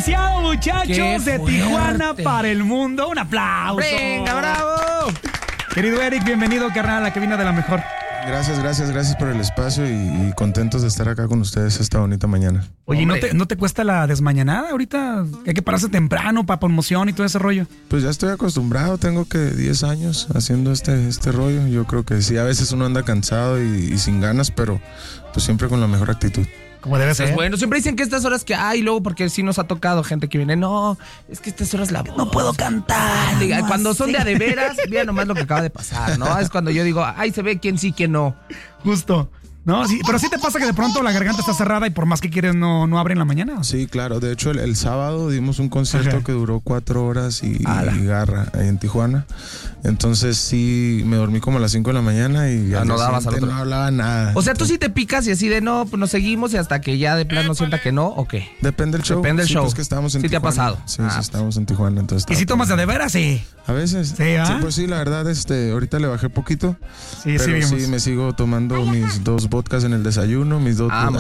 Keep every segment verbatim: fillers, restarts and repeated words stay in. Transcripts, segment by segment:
anunciado, muchachos, Qué de fuerte. Tijuana para el mundo. Un aplauso. ¡Venga, bravo! Querido Eric, bienvenido, carnal, a la cabina de la mejor. Gracias, gracias, gracias por el espacio y, y contentos de estar acá con ustedes esta bonita mañana. Oye, ¿no te, ¿no te cuesta la desmañanada ahorita? Hay que pararse temprano para promoción y todo ese rollo. Pues ya estoy acostumbrado, tengo que diez años haciendo este, este rollo. Yo creo que sí, a veces uno anda cansado y, y sin ganas, pero pues siempre con la mejor actitud. Como debe ser. Es bueno, siempre dicen que estas horas que hay, luego porque sí nos ha tocado gente que viene, no, es que estas horas la voz. No puedo cantar. Diga, no cuando sé. son de a de veras, mira nomás lo que acaba de pasar, ¿no? Es cuando yo digo, ay, se ve quién sí, quién no. Justo. No, sí, pero sí te pasa que de pronto la garganta está cerrada y por más que quieres no, no abre en la mañana. Sí, claro. De hecho, el, el sábado dimos un concierto Ajá. que duró cuatro horas y, Ala. y garra ahí en Tijuana. Entonces sí, me dormí como a las cinco de la mañana y Ah, al no día dabas al siguiente otro. no hablaba nada. O sea, tú sí te picas y así de no, pues nos seguimos y hasta que ya de plano sienta que no, ¿o qué? Depende del show. Depende del Sí, show. pues que estamos en Sí te ha Tijuana. pasado. Sí, Ah, sí, pues. estamos en Tijuana. Entonces Y si está- tomas de de veras, sí. A veces. Sí, ¿ah? Sí, pues sí, la verdad, este, ahorita le bajé poquito. Sí, sí, pero vimos. sí, me sigo tomando mis dos vodkas en el desayuno, mis dos. Ah, muy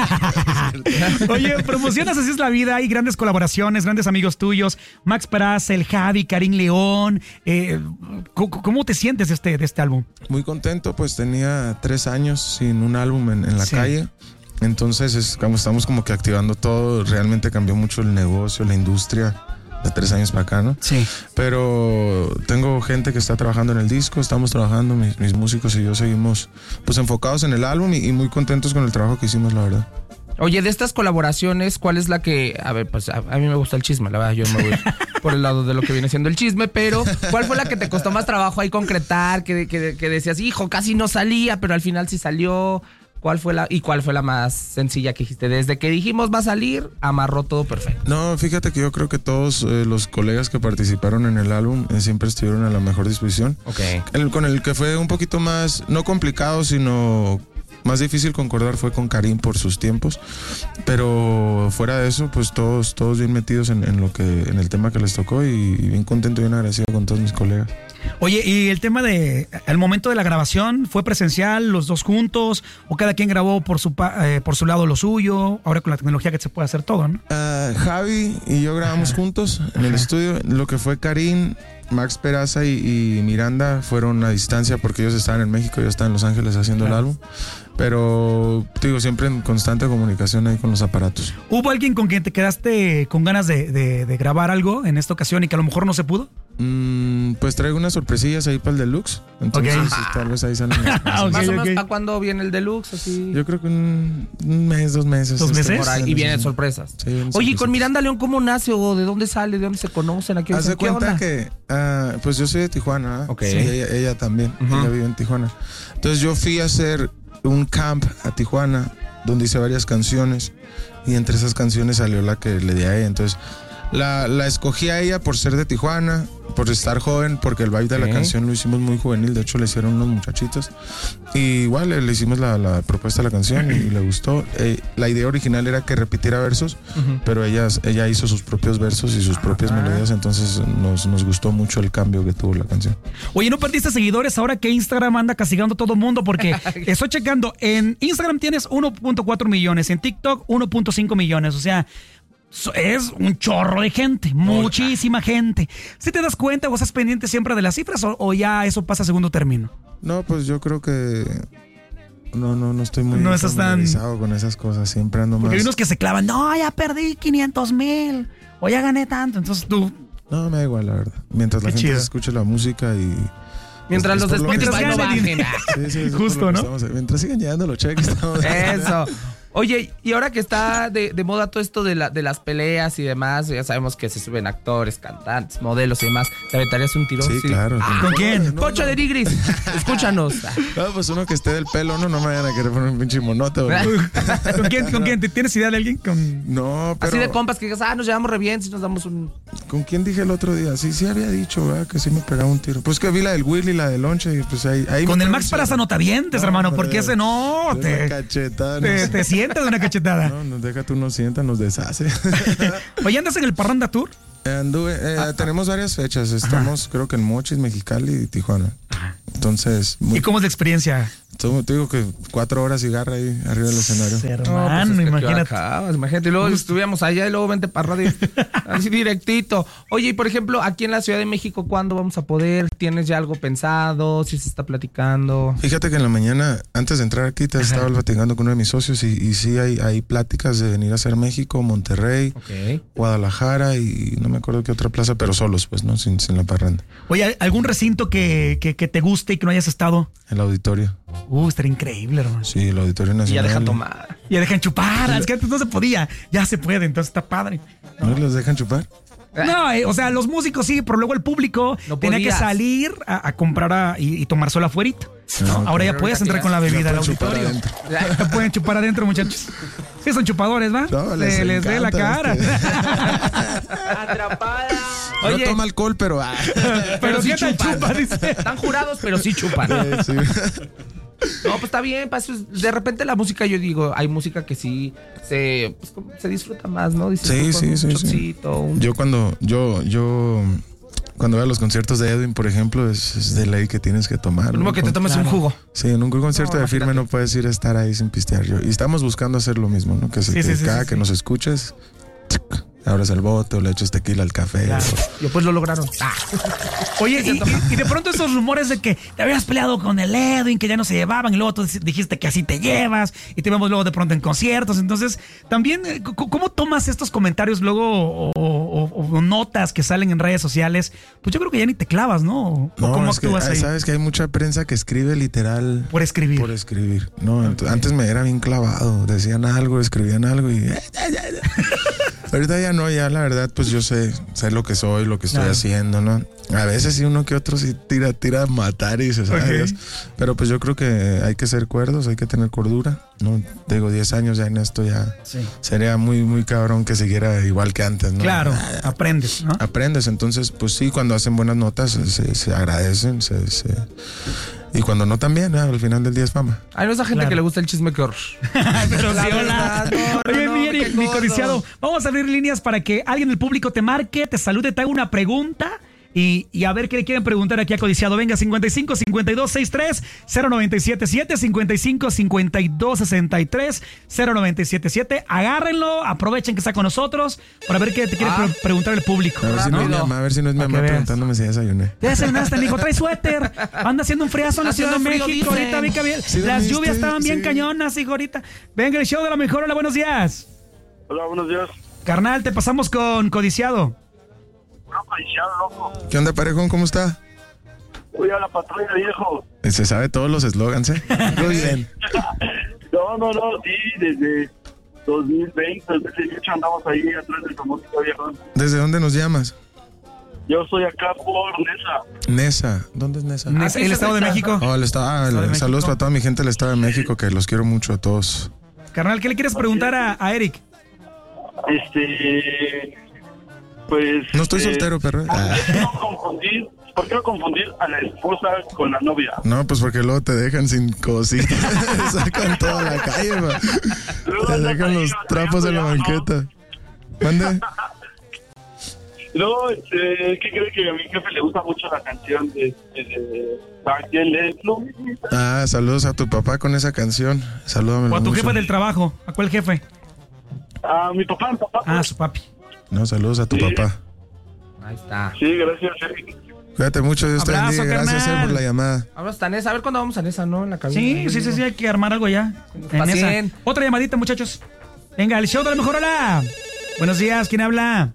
bien. Oye, promocionas Así es la vida, hay grandes colaboraciones, grandes amigos tuyos, Max Peraza, El Javi, Karim León. Eh, ¿cómo, ¿Cómo te sientes de este, de este álbum? Muy contento, pues tenía tres años sin un álbum en, en la Sí. calle. Entonces es como estamos como que activando todo. Realmente cambió mucho el negocio, la industria de tres años para acá, ¿no? Sí. Pero tengo gente que está trabajando en el disco, estamos trabajando, mis, mis músicos y yo seguimos pues enfocados en el álbum y, y muy contentos con el trabajo que hicimos, la verdad. Oye, de estas colaboraciones, ¿cuál es la que...? A ver, pues a, a mí me gusta el chisme, la verdad, yo me voy por el lado de lo que viene siendo el chisme, pero ¿cuál fue la que te costó más trabajo ahí concretar? Que, que, que decías, hijo, casi no salía, pero al final sí salió. ¿Cuál fue la y cuál fue la más sencilla que dijiste? Desde que dijimos va a salir, amarró todo perfecto. No, fíjate que yo creo que todos eh, los colegas que participaron en el álbum eh, siempre estuvieron a la mejor disposición. Ok. El, con el que fue un poquito más, no complicado, sino más difícil concordar fue con Karim por sus tiempos. Pero fuera de eso, pues todos, todos bien metidos en, en lo que, en el tema que les tocó y, y bien contento y bien agradecido con todos mis colegas. Oye, y el tema de el momento de la grabación, ¿fue presencial, los dos juntos, o cada quien grabó por su pa- eh, por su lado lo suyo? Ahora con la tecnología que se puede hacer todo, ¿no? Uh, Javi y yo grabamos juntos en el estudio. Lo que fue Karim, Max Peraza y, y Miranda fueron a distancia porque ellos estaban en México, yo estaba en Los Ángeles haciendo Claro. el álbum. Pero, te digo, siempre en constante comunicación ahí con los aparatos. ¿Hubo alguien con quien te quedaste con ganas de, de, de grabar algo en esta ocasión y que a lo mejor no se pudo? Mm, pues traigo unas sorpresillas ahí para el deluxe. Entonces, Ok. sí, tal vez ahí salen las cosas. Ok, Más o menos, ok. ¿para cuándo viene el deluxe? Así. Yo creo que un, un mes, dos meses. ¿Dos meses? Por ahí, y vienen sorpresas. Sí, vienen Oye, ¿y sorpresas. con Miranda León cómo nace o de dónde sale, de dónde se conocen? ¿A qué, Haz de qué cuenta onda? que, ah, pues yo soy de Tijuana, ¿eh? Ok. Sí, ella, ella también, Ujú. ella vive en Tijuana. Entonces yo fui a hacer un camp a Tijuana, donde hice varias canciones, y entre esas canciones salió la que le di a ella. Entonces la, la escogí a ella por ser de Tijuana, por estar joven, porque el vibe de Ok. la canción lo hicimos muy juvenil, de hecho le hicieron unos muchachitos. Y igual le, le hicimos la, la propuesta de la canción y, y le gustó. Eh, la idea original era que repitiera versos, Ujú. pero ella, ella hizo sus propios versos y sus propias melodías, entonces nos, nos gustó mucho el cambio que tuvo la canción. Oye, ¿no perdiste seguidores ahora que Instagram anda castigando a todo mundo? Porque estoy checando, en Instagram tienes uno punto cuatro millones, en TikTok uno punto cinco millones, o sea, so- es un chorro de gente, muchísima gente. ¿Sí te das cuenta o estás pendiente siempre de las cifras o, o ya eso pasa a segundo término? No, pues yo creo que no, no, no estoy muy No estás tan- familiarizado con esas cosas, siempre ando Porque más. hay unos que se clavan, no, ya perdí quinientos mil, o ya gané tanto, entonces tú... No, me da igual, la verdad. Mientras la Qué gente chido. escuche la música y... Mientras es los por lo que Spotify no estamos- bajen. Sí, sí, es por Justo, lo que ¿no? estamos- mientras sigan llegando los cheques, estamos... Eso. Oye, y ahora que está de, de moda todo esto de, la, de las peleas y demás, ya sabemos que se suben actores, cantantes, modelos y demás. ¿Te aventarías un tiro? Sí, claro. Ah, ¿Con quién? No, Pocho no. de Nigris, escúchanos. No, pues uno que esté del pelo, no, no me vayan a querer poner un pinche monote. ¿O no? ¿Con quién? ¿Con quién? ¿Tienes idea de alguien? Con... No, pero... Así de compas que digas, ah, nos llevamos re bien si nos damos un... ¿Con quién dije el otro día? Sí, sí había dicho, ¿verdad? Que sí me pegaba un tiro. Pues que vi la del Willy, la del Lonche, y pues ahí... ahí Con me el pegó Max un Peraza tiro. no te avientes, No, hermano, hombre, porque ese no, de te, una cachetada, te, no sé. te sientas de una cachetada. No, nos deja tú, nos sienta, nos deshace. Oye, ¿andas en el Parranda Tour? Anduve, eh, tenemos varias fechas. Estamos, creo que en Mochis, Mexicali y Tijuana. Ah, Ya. Entonces, muy, ¿Y cómo es la experiencia? todo- te digo que cuatro horas cigarra ahí arriba del escenario. Hermano, No, pues es que imagínate. acabas, imagínate. Y luego estuviéramos allá y luego vente para radio. Así directito. Oye, y por ejemplo, aquí en la Ciudad de México, ¿cuándo vamos a poder? ¿Tienes ya algo pensado? ¿Si se está platicando? Fíjate que en la mañana, antes de entrar aquí, te estaba platicando con uno de mis socios y, y sí hay, hay pláticas de venir a hacer México, Monterrey, Ok. Guadalajara y no me acuerdo qué otra plaza, pero solos, pues, ¿no? Sin, sin la parranda. Oye, ¿algún recinto que, que, que te guste y que no hayas estado? El auditorio. Uh, estaría increíble, hermano. Sí, el Auditorio Y ya Nacional. dejan tomar. Ya dejan chupar, es que antes no se podía. Ya se puede, entonces está padre. ¿No los dejan chupar? No, eh, o sea, los músicos sí, pero luego el público No tenía podías. que salir a, a comprar a- y, y tomar sola afuerita. ¿no? Ah, ok. Ahora ya Pero puedes ahorita entrar que con la ya- bebida al ya pueden chupar auditorio. adentro. Ya pueden chupar adentro, muchachos. Sí, son chupadores, ¿va? No, Se les les ve la encanta, cara. es Atrapada. No Oye, toma alcohol, pero... ah. Pero sí sí te chupan. chupa, dice. Están jurados, pero sí chupan. Eh, sí. No, pues está bien, pues, de repente la música, yo digo, hay música que sí se, pues, como se disfruta más, ¿no? Dices Sí, tú, con sí, un sí, sí. shotcito, un- Yo cuando, yo, yo, cuando veo los conciertos de Edwin, por ejemplo, es, es de ley que tienes que tomar. Lo mismo ¿no? que te tomes Claro. un jugo. Sí, en un concierto No, de firme imagínate. no puedes ir a estar ahí sin pistear. Yo, y estamos buscando hacer lo mismo, ¿no? Que, se- Sí, que sí, sí, cada sí, que sí. nos escuches, tsk, abres el bote o le echas tequila al café. Claro. o- Yo pues lo lograron. Ah. Oye, y, y- y de pronto esos rumores de que te habías peleado con el Edwin, que ya no se llevaban, y luego tú dijiste que así te llevas, y te vemos luego de pronto en conciertos. Entonces, también, eh, c- ¿cómo tomas estos comentarios luego o, o- o notas que salen en redes sociales? Pues yo creo que ya ni te clavas, ¿no? ¿O No, cómo es que, actúas ah, ahí? sabes que hay mucha prensa que escribe literal Por escribir. por escribir. No, ent- antes me era bien clavado. Decían algo, escribían algo y... Ahorita ya no, ya la verdad, pues yo sé, sé lo que soy, lo que estoy Claro. haciendo, ¿no? A veces sí uno que otro sí tira, tira a matar y se sabe. Ok. Dios. Pero pues yo creo que hay que ser cuerdos, hay que tener cordura, ¿no? Digo, diez años ya en esto ya Sí. sería muy, muy cabrón que siguiera igual que antes, ¿no? Claro, aprendes, ¿no? Aprendes, entonces, pues sí, cuando hacen buenas notas se, se agradecen, se, se- y cuando no también, ¿eh? Al final del día es fama. Hay no esa gente Claro. que le gusta el chisme que horror. Pero La sí, hola. verdad, no, no, Oye, no, mi, qué Eric, mi gordo. codiciado, vamos a abrir líneas para que alguien del público te marque, te salude, te haga una pregunta y, y a ver qué le quieren preguntar aquí a Codiciado. Venga, cincuenta y cinco, cincuenta y dos, sesenta y tres, cero noventa y siete siete, cincuenta y cinco, cincuenta y dos, sesenta y tres, cero noventa y siete siete. Agárrenlo, aprovechen que está con nosotros para ver qué te quiere Ah. pre- preguntar el público. A ver si no es mi Rápido. mamá, a ver si no es mi Para que mamá veas. preguntándome si desayuné. Ya desayunaste, mijo, trae suéter. Anda haciendo un friazo en la Ciudad de Haciendo frío, México. dicen. Ahorita vi que había- ¿Sí las dormiste? lluvias estaban bien Sí. cañonas, hijo, ahorita. Venga, el show de la mejor. Hola, buenos días. Hola, buenos días. Carnal, te pasamos con Codiciado. Una paisada, loco. ¿Qué onda, parejón? ¿Cómo está? Voy a la patrulla, viejo. Se sabe todos los eslogans, ¿eh? Muy bien. No, no, no, sí, desde dos mil veinte, dos mil dieciocho andamos ahí atrás del famoso viejo. ¿Desde dónde nos llamas? Yo soy acá por Nesa. Nesa. ¿Dónde es Nesa? ¿Es el Estado de México? Oh, el estado, ah, Estado de el- saludos México. para toda mi gente del Estado de México, que los quiero mucho a todos. Carnal, ¿qué le quieres preguntar a, a Eric? Este. Pues. No estoy eh, soltero, perro. ¿Por Ah. qué no confundir, ¿por qué no confundir a la esposa con la novia? No, pues porque luego te dejan sin cositas. Sacan toda la calle, ma. Luego Te andas dejan ahí los trapos en la batallando, banqueta. ¿Mande? No, este, ¿qué cree que a mi jefe le gusta mucho la canción de, de, de Daniel Leslo? Ah, saludos a tu papá con esa canción. Salúdame. O a tu jefe del trabajo. ¿A cuál jefe? A mi papá, mi papá. Ah, su papi. No, saludos a tu Sí. papá. Ahí está. Sí, gracias, Eric. Cuídate mucho, Dios te Abrazo, bendiga. Gracias eh, carnal. por la llamada. Ahora está Nesa. A ver cuándo vamos a Nesa, ¿no? En la cabina. Sí, sí, sí, sí, hay que armar algo ya. En Pa' esa. cien. Otra llamadita, muchachos. Venga, el show de la mejor. Hola. Buenos días, ¿quién habla?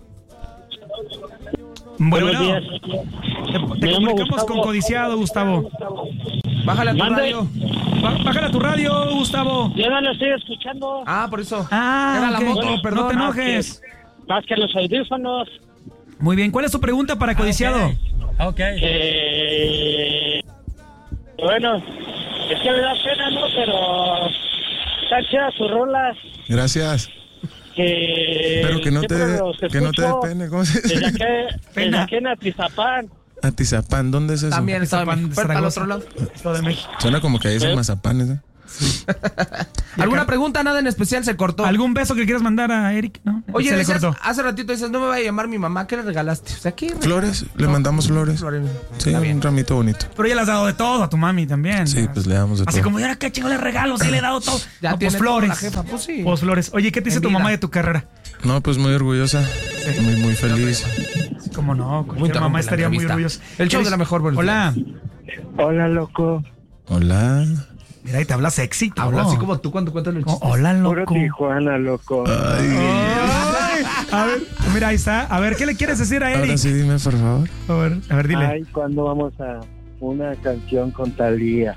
Bueno, Buenos bueno. días. Te, Me te llamo comunicamos Gustavo. con Codiciado, Gustavo. Bájale a tu Mande. radio. Ba- Bájala tu radio, Gustavo. Yo no lo estoy escuchando. Ah, por eso. Ah, Era la ok. moto, perdón. No te Más que- enojes. Más que los audífonos. Muy bien, ¿cuál es tu pregunta para Codiciado? Ok. Eh, bueno, es que me da pena, ¿no? Pero están chidas sus rolas. Gracias. Que Pero que no te, siempre los que no te dé escucho pena. ¿Cómo se Desde dice? aquí, desde Pena. aquí en Atizapán. Atizapán, ¿dónde es eso? También Estado de Zapan, México. Pero para el Zaragoza, otro lado. Estado de México. Suena como que dicen ¿Eh? mazapanes, ¿eh? ¿Alguna acá- pregunta? Nada en especial, se cortó. ¿Algún beso que quieras mandar a Eric? ¿No? Oye, se le decías- cortó. hace ratito dices, no me va a llamar mi mamá, ¿qué le regalaste? O sea, ¿qué regalaste? Flores, le mandamos flores. Flores. Sí, Está bien. un ramito bonito. Pero ya le has dado de todo a tu mami también. Sí, pues le damos de Así todo. como, ¿y ahora qué chingo le regalo? Sí, le he dado todo. Ya No, tiene pues todo flores. la jefa, pues sí. Pues flores. Oye, ¿qué te dice En tu vida. mamá de tu carrera? No, pues muy orgullosa. Muy, muy feliz. ¿Cómo no? Cualquier interrumpe mamá la estaría muy entrevista. orgullosa. El show ¿Qué de la dice? mejor, buenos Hola. Hola, loco. Hola. Mira, y te habla sexy. todo. Habla así como tú cuando cuentas los Oh, chistes. hola, Puro loco. Tijuana, loco. Ay, a ver, mira, ahí está. A ver, ¿qué le quieres decir a Eric? Ahora sí, dime, por favor. A ver, a ver, dile. Ay, ¿cuándo vamos a una canción con Talía?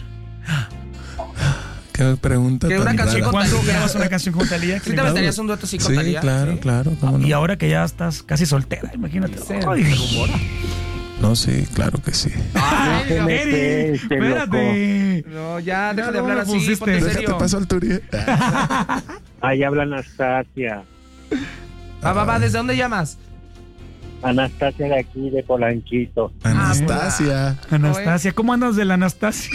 Qué pregunta Que tan una canción rara. con ¿Cuándo Talía. grabas una canción con Talía? ¿Sí te aventarías un dueto así con Sí, Talía? claro, Sí. claro. ¿cómo no? Y ahora que ya estás casi soltera, imagínate. Sí, Ay, se rumora. No, sí, claro que sí. Ay, ¿Qué me Eric, este, espérate. no, ya, deja Ya de no hablar me así, pusiste. ponte en Déjate serio. paso al Turi. Ahí habla Anastasia. Va, va, va, ¿desde dónde llamas? Anastasia de aquí, de Polanquito. Anastasia. Anastasia, ¿cómo andas de la Anastasia?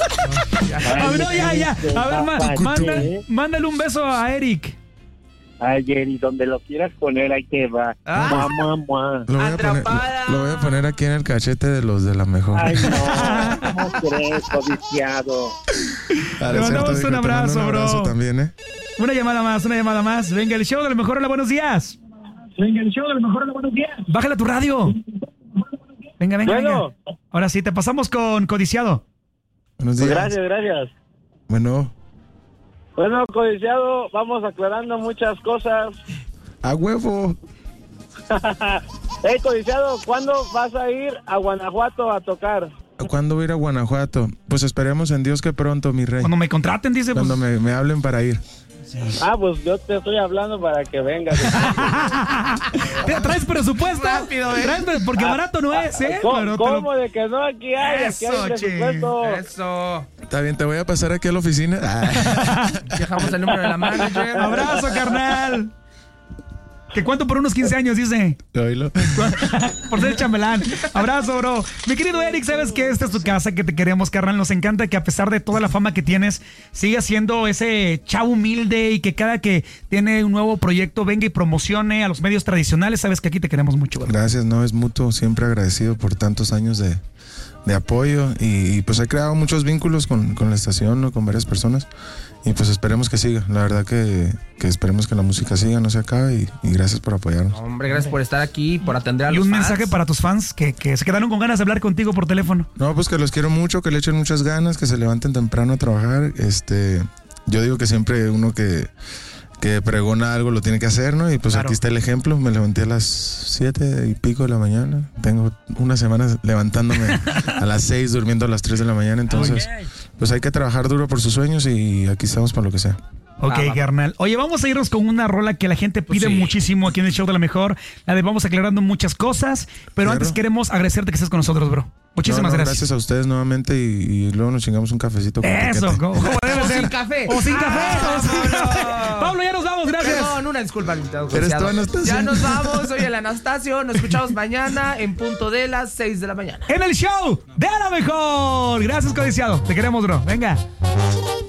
A ver, no, ya, ya. A ver, ma- manda, mándale un beso a Eric. Ayer, y donde lo quieras poner, ahí te va. Ah. Mua, mua, mua. Lo voy, a poner, Atrapada. lo voy a poner aquí en el cachete de los de la mejor. Ay, no. ¿Cómo crees, codiciado? Ah, Le es cierto, mandamos viejo, un te mando abrazo, un abrazo bro. también, ¿eh? Una llamada más, una llamada más. Venga, el show de lo mejor. Hola, buenos días. Venga, el show de lo mejor, de buenos días. Bájale a tu radio. Venga, venga, Bueno. venga. Ahora sí, te pasamos con Codiciado. Buenos Pues días. gracias, gracias. Bueno, Bueno, codiciado, vamos aclarando muchas cosas. a huevo. Hey, codiciado, ¿cuándo vas a ir a Guanajuato a tocar? ¿Cuándo voy a ir a Guanajuato? Pues esperemos en Dios que pronto, mi rey. Cuando me contraten, dice. Pues, Cuando me, me hablen para ir. Ah, pues yo te estoy hablando para que vengas. Mira, ¿traes presupuesto? Rápido, eh. ¿Traes pre- Porque barato no es, ¿eh? ¿Cómo, Pero te lo- cómo de que no? Aquí hay, aquí hay Eso, presupuesto. Eso. Está bien, te voy a pasar aquí a la oficina. Ah. Dejamos el número de la manager. Abrazo, carnal. ¿Que cuánto por unos quince años, dice? Oílo. Por ser chambelán. Abrazo, bro. Mi querido Eric, sabes que esta es tu casa, que te queremos, carnal. Nos encanta que a pesar de toda la fama que tienes, sigas siendo ese chavo humilde y que cada que tiene un nuevo proyecto venga y promocione a los medios tradicionales. Sabes que aquí te queremos mucho, bro. Gracias, no, es mutuo. Siempre agradecido por tantos años de, de apoyo. Y, y, pues he creado muchos vínculos con, con la estación, ¿no? Con varias personas. Y pues esperemos que siga. La verdad que, que esperemos que la música siga, no se acabe. Y, y gracias por apoyarnos. Hombre, gracias por estar aquí, por atender a Y los un fans. mensaje para tus fans que, que se quedaron con ganas de hablar contigo por teléfono. No, pues que los quiero mucho, que le echen muchas ganas, que se levanten temprano a trabajar. Este, yo digo que siempre uno que, que pregona algo lo tiene que hacer, ¿no? Y pues Claro. aquí está el ejemplo. Me levanté a las siete y pico de la mañana. Tengo una semana levantándome a las seis, durmiendo a las tres de la mañana. Entonces, pues hay que trabajar duro por sus sueños y aquí estamos para lo que sea. Ok, Ah, va. carnal. Oye, vamos a irnos con una rola que la gente pide Pues sí. muchísimo aquí en el show de la mejor. La de vamos aclarando muchas cosas. Pero Claro. antes queremos agradecerte que estés con nosotros, bro. Muchísimas No, no, gracias. Gracias a ustedes nuevamente y, y luego nos chingamos un cafecito. con Eso, piquete. como como debe O ser. sin café. O sin café. Ah, o sin vámonos. café. Pablo, ya nos vamos, gracias. Perdón, una disculpa, invitado. ¿Eres tú, codiciado. Anastasia? Ya nos vamos, soy el Anastasio. Nos escuchamos mañana en punto de las seis de la mañana. En el show de la mejor. Gracias, codiciado. Te queremos, bro. Venga.